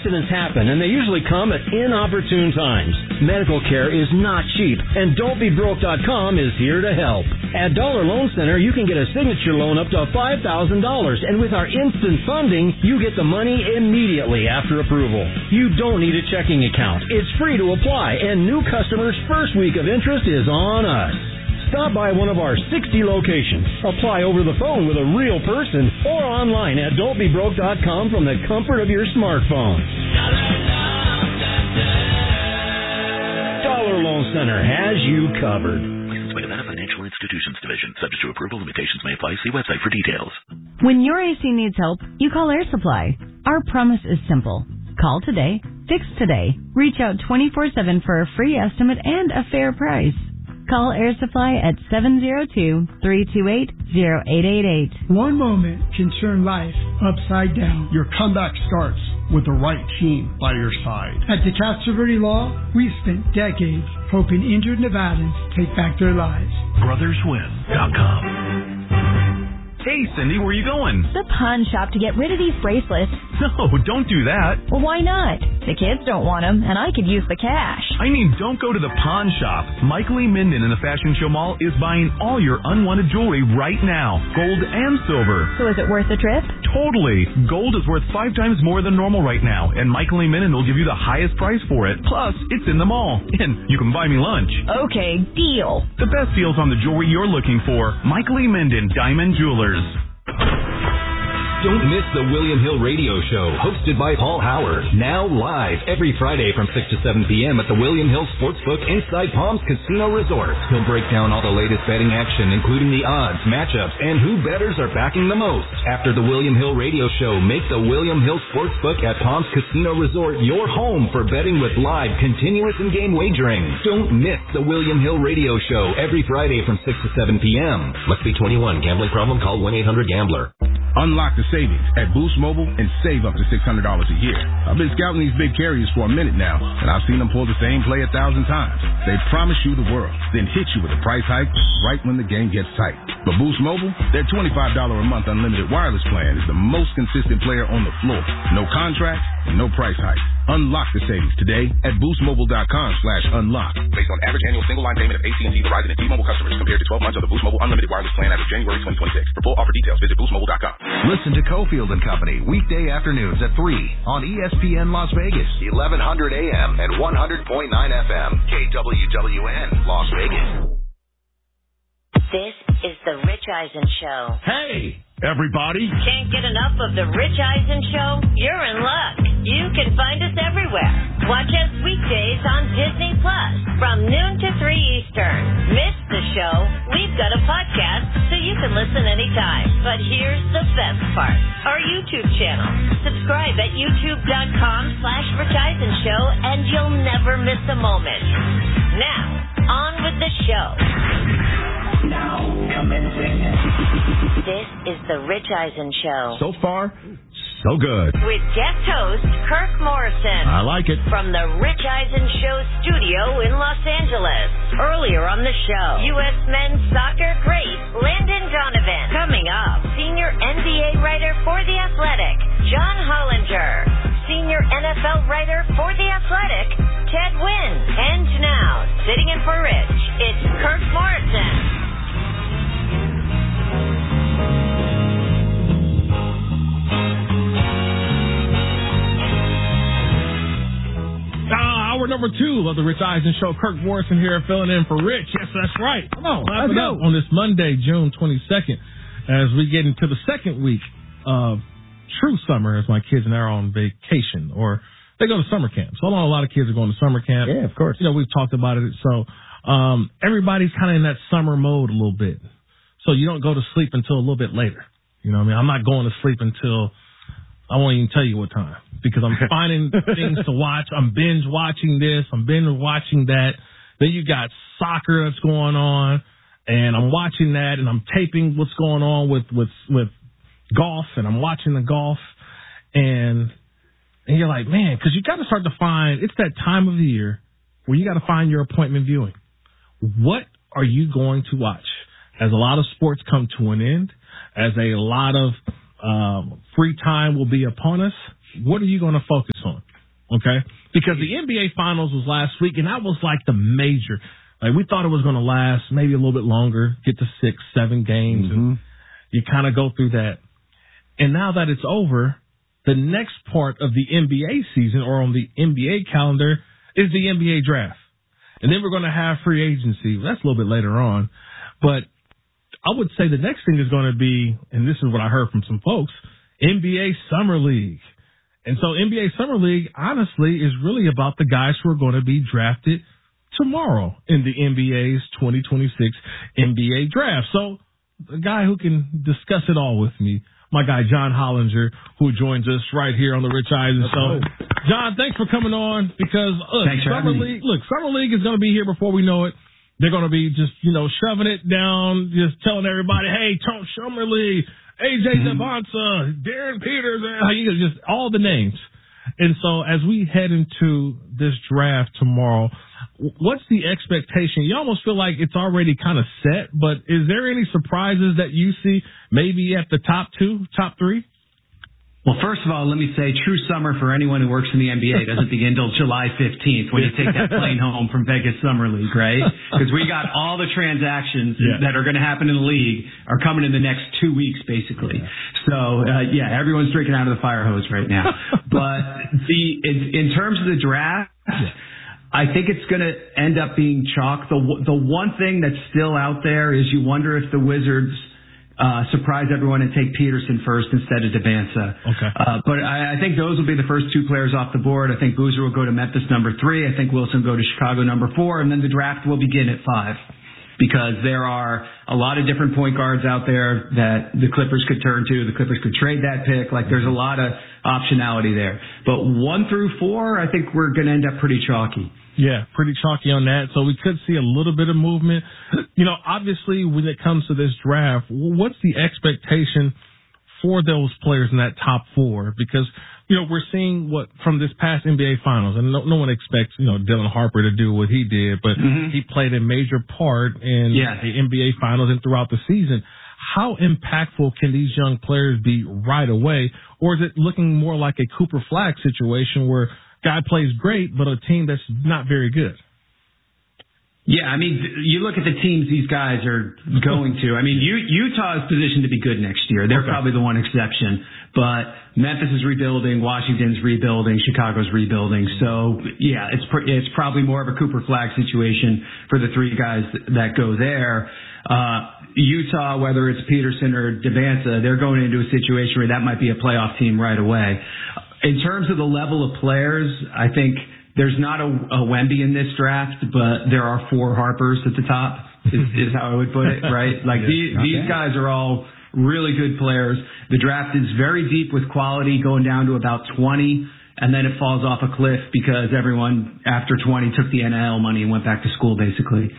Accidents happen, and they usually come at inopportune times. Medical care is not cheap, and Don'tBeBroke.com is here to help. At Dollar Loan Center, you can get a signature loan up to $5,000, and with our instant funding, you get the money immediately after approval. You don't need a checking account. It's free to apply, and new customers' first week of interest is on us. Stop by one of our 60 locations. Apply over the phone with a real person or online at Don'tBeBroke.com from the comfort of your smartphone. Dollar Loan Center has you covered. Licensed by Nevada Financial Institutions Division. Subject to approval, limitations may apply. See website for details. When your AC needs help, you call Air Supply. Our promise is simple. Call today, fix today. Reach out 24/7 for a free estimate and a fair price. Call Air Supply at 702-328-0888. One moment can turn life upside down. Your comeback starts with the right team by your side. At the Castroverde Law, we've spent decades helping injured Nevadans take back their lives. BrothersWin.com. Hey, Cindy, where are you going? The pawn shop to get rid of these bracelets. No, don't do that. Well, why not? The kids don't want them, and I could use the cash. I mean, don't go to the pawn shop. Michael E. Minden in the Fashion Show Mall is buying all your unwanted jewelry right now, gold and silver. So is it worth the trip? Totally. Gold is worth 5 times more than normal right now, and Michael E. Minden will give you the highest price for it. Plus, it's in the mall, and you can buy me lunch. Okay, deal. The best deals on the jewelry you're looking for. Michael E. Minden, Diamond Jewelers. Don't miss the William Hill Radio Show, hosted by Paul Howard. Now live every Friday from 6 to 7 p.m. at the William Hill Sportsbook inside Palms Casino Resort. He'll break down all the latest betting action, including the odds, matchups, and who bettors are backing the most. After the William Hill Radio Show, make the William Hill Sportsbook at Palms Casino Resort your home for betting with live, continuous, and game wagering. Don't miss the William Hill Radio Show every Friday from 6 to 7 p.m. Must be 21. Gambling problem? Call 1-800-GAMBLER. Unlock the savings at Boost Mobile and save up to $600 a year. I've been scouting these big carriers for a minute now, and I've seen them pull the same play 1,000 times. They promise you the world, then hit you with a price hike right when the game gets tight. But Boost Mobile, their $25 a month unlimited wireless plan is the most consistent player on the floor. No contract and no price hike. Unlock the savings today at boostmobile.com/unlock. Based on average annual single line payment of AT&T, Verizon, and T-Mobile customers compared to 12 months of the Boost Mobile unlimited wireless plan as of January 2026. For full offer details, visit boostmobile.com. Listen to Cofield and Company weekday afternoons at 3 on ESPN Las Vegas, 1100 AM and 100.9 FM, KWWN Las Vegas. This is the Rich Eisen Show. Hey, everybody. Can't get enough of the Rich Eisen Show? You're in luck. You can find us everywhere. Watch us weekdays on Disney Plus from noon to 3 Eastern. Miss the show? We've got a podcast so you can listen anytime. But here's the best part. Our YouTube channel. Subscribe at youtube.com/Rich Eisen Show and you'll never miss a moment. Now, on with the show. Now commencing. This is the Rich Eisen Show. So far, so good. With guest host Kirk Morrison. I like it. From the Rich Eisen Show studio in Los Angeles. Earlier on the show, U.S. men's soccer great Landon Donovan. Coming up, senior NBA writer for The Athletic, John Hollinger. Senior NFL writer for The Athletic, Ted Wynn. And now, sitting in for Rich, it's Kirk Morrison. Hour number 2 of the Rich Eisen Show. Kirk Morrison here filling in for Rich. Yes, that's right. Come on, let's go. On this Monday, June 22nd, as we get into the second week of true summer, as my kids and I are on vacation, or they go to summer camp. So I know a lot of kids are going to summer camp. Yeah, of course. You know, we've talked about it. So everybody's kind of in that summer mode a little bit. So you don't go to sleep until a little bit later. You know what I mean? I'm not going to sleep until I won't even tell you what time, because I'm finding things to watch. I'm binge watching this. I'm binge watching that. Then you got soccer that's going on, and I'm watching that, and I'm taping what's going on with golf, and I'm watching the golf, and you're like, man, because you got to start to find, it's that time of the year where you got to find your appointment viewing. What are you going to watch? As a lot of sports come to an end, as a lot of free time will be upon us, what are you going to focus on? Okay? Because the NBA Finals was last week, and that was like the major. Like, we thought it was going to last maybe a little bit longer, get to 6, 7 games, and you kind of go through that. And now that it's over, the next part of the NBA season, or on the NBA calendar, is the NBA draft. And then we're going to have free agency. That's a little bit later on. But I would say the next thing is going to be, and this is what I heard from some folks, NBA Summer League. And so NBA Summer League, honestly, is really about the guys who are going to be drafted tomorrow in the NBA's 2026 NBA draft. So the guy who can discuss it all with me, my guy John Hollinger, who joins us right here on the Rich Eisen Show. John, thanks for coming on, because Summer League is going to be here before we know it. They're going to be just, shoving it down, just telling everybody, hey, Summer League, AJ Devonta, Darren Peters, just all the names. And so as we head into this draft tomorrow, what's the expectation? You almost feel like it's already kind of set, but is there any surprises that you see maybe at the top 2, top 3? Well, first of all, let me say true summer for anyone who works in the NBA doesn't begin till July 15th when you take that plane home from Vegas Summer League, right? Because we got all the transactions that are going to happen in the league are coming in the next 2 weeks, basically. So, everyone's drinking out of the fire hose right now. But in terms of the draft, I think it's going to end up being chalk. The one thing that's still out there is you wonder if the Wizards surprise everyone and take Peterson first instead of Devonta. Okay. But I think those will be the first 2 players off the board. I think Boozer will go to Memphis number 3. I think Wilson will go to Chicago number 4. And then the draft will begin at 5. Because there are a lot of different point guards out there that the Clippers could turn to. The Clippers could trade that pick. Like, there's a lot of optionality there. But 1 through 4, I think we're going to end up pretty chalky. Yeah, pretty chalky on that. So we could see a little bit of movement. Obviously, when it comes to this draft, what's the expectation for those players in that top 4? Because, we're seeing what from this past NBA Finals, and no one expects, Dylan Harper to do what he did, but he played a major part in the NBA Finals and throughout the season. How impactful can these young players be right away? Or is it looking more like a Cooper Flagg situation where guy plays great, but a team that's not very good? Yeah, I mean, you look at the teams these guys are going to. I mean, Utah is positioned to be good next year. They're probably the one exception. But Memphis is rebuilding, Washington's rebuilding, Chicago's rebuilding. So, yeah, it's probably more of a Cooper Flagg situation for the 3 guys that go there. Utah, whether it's Peterson or Devonta, they're going into a situation where that might be a playoff team right away. In terms of the level of players, I think there's not a Wemby in this draft, but there are 4 Harpers at the top, is how I would put it, right? Like, these guys are all really good players. The draft is very deep with quality, going down to about 20, and then it falls off a cliff because everyone after 20 took the NIL money and went back to school, basically.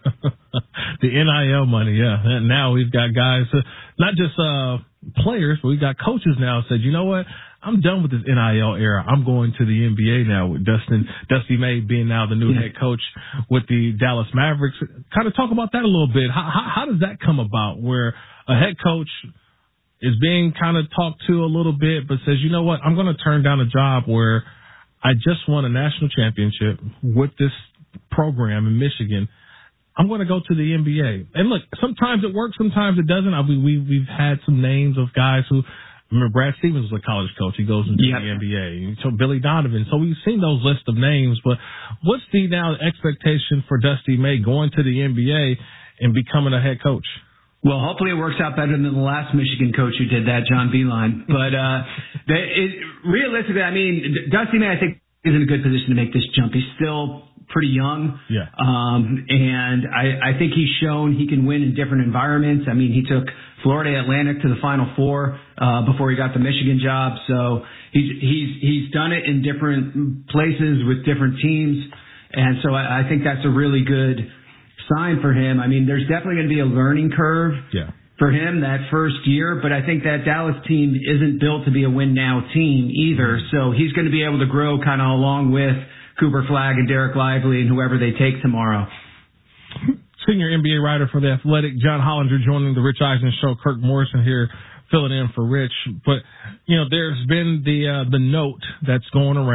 The NIL money, yeah. And now we've got guys, not just players, but we've got coaches now said, you know what? I'm done with this NIL era. I'm going to the NBA now with Dusty May being now the new head coach with the Dallas Mavericks. Kind of talk about that a little bit. How does that come about where a head coach is being kind of talked to a little bit, but says, you know what, I'm going to turn down a job where I just won a national championship with this program in Michigan. I'm going to go to the NBA. And look, sometimes it works, sometimes it doesn't. We've had some names of guys who, remember Brad Stevens was a college coach. He goes into the NBA. So Billy Donovan. So we've seen those lists of names, but what's the now expectation for Dusty May going to the NBA and becoming a head coach? Well, hopefully it works out better than the last Michigan coach who did that, John Beilein. But realistically, I mean, Dusty May, I think, is in a good position to make this jump. He's still pretty young. Yeah. And I think he's shown he can win in different environments. I mean, he took Florida Atlantic to the Final Four before he got the Michigan job. So he's done it in different places with different teams. And so I think that's a really good sign for him. I mean, there's definitely going to be a learning curve for him that first year, but I think that Dallas team isn't built to be a win-now team either. So he's going to be able to grow kind of along with Cooper Flagg and Derek Lively and whoever they take tomorrow. Senior NBA writer for The Athletic, John Hollinger, joining the Rich Eisen Show. Kirk Morrison here filling in for Rich. But, you know, there's been the note that's going around.